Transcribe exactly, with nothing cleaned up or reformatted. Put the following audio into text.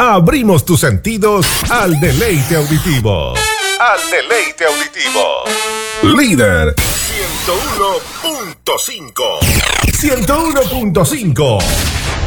abrimos tus sentidos al deleite auditivo. Al deleite auditivo. Líder ciento uno punto cinco. ciento uno punto cinco.